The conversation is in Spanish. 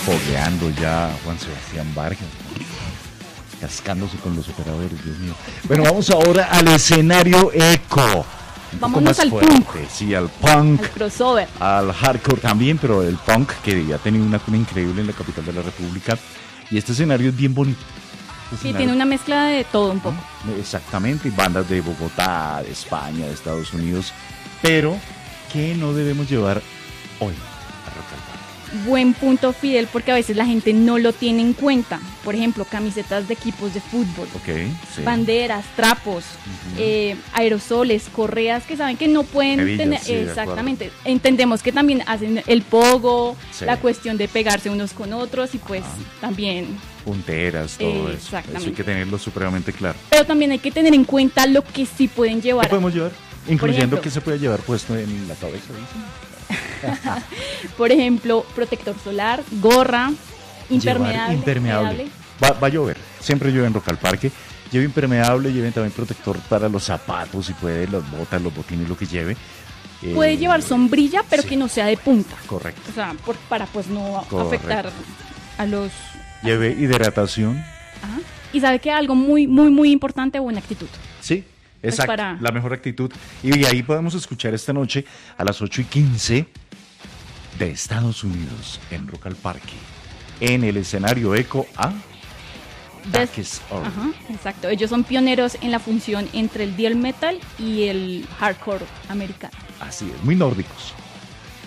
fogueando ya Juan Sebastián Vargas, cascándose con los operadores, Dios mío. Bueno, vamos ahora al escenario eco. Vámonos al punk. Sí, al punk. Al crossover. Al hardcore también, pero el punk que ya ha tenido una cuna increíble en la capital de la República. Y este escenario es bien bonito. Sí, tiene una mezcla de todo un poco. Exactamente, bandas de Bogotá, de España, de Estados Unidos. Pero, ¿qué no debemos llevar hoy a Rock al Parque? Buen punto, Fidel, porque a veces la gente no lo tiene en cuenta. Por ejemplo, camisetas de equipos de fútbol, Sí. banderas, trapos, aerosoles, correas que saben que no pueden Hebillas, tener. sí, Exactamente. Entendemos que también hacen el pogo, Sí. la cuestión de pegarse unos con otros y pues también. Punteras, todo eso. Exactamente. Eso hay que tenerlo supremamente claro. Pero también hay que tener en cuenta lo que sí pueden ¿Qué llevar. podemos llevar? Incluyendo ejemplo, que se puede llevar puesto en la cabeza, ¿dicen? Por ejemplo, protector solar, gorra, Llevar impermeable. Va a llover, siempre llueve en Rock al Parque. Lleve impermeable, lleven también protector para los zapatos, si puede, las botas, los botines, lo que lleve. Puede llevar sombrilla, pero sí. que no sea de punta. Correcto. O sea, para pues no Correcto. afectar a los... Lleve hidratación. Ajá. Y sabe que algo muy, muy, muy importante, buena actitud. Sí, exacto, para- la mejor actitud. Y ahí podemos escuchar esta noche a las 8:15 de Estados Unidos en Rock al Parque, en el escenario Eco a Darkest Hour. Ajá, exacto. Ellos son pioneros en la función entre el death metal y el hardcore americano. Así es, muy nórdicos.